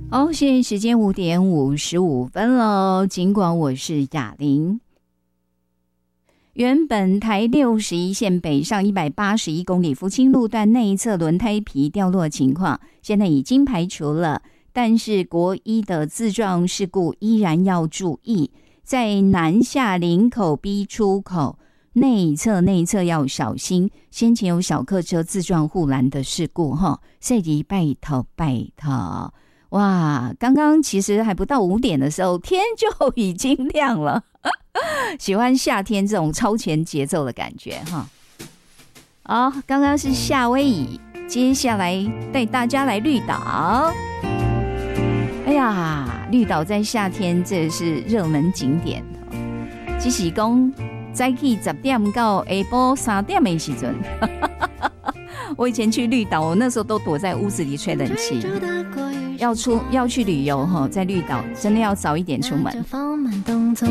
哦，现在时间5点55分了。尽管我是雅玲，原本台61线北上181公里福清路段内侧轮胎皮掉落情况，现在已经排除了，但是国一的自撞事故依然要注意，在南下林口 B 出口内侧要小心，先前有小客车自撞护栏的事故哈，所以拜托。哇，刚刚其实还不到5点的时候，天就已经亮了。喜欢夏天这种超前节奏的感觉哈。好，刚刚是夏威夷，接下来带大家来绿岛。哎呀，绿岛在夏天这是热门景点，只是说早起10点到下晡3点的时阵。我以前去绿岛，我那时候都躲在屋子里吹冷气。要去旅游，在绿岛真的要早一点出门。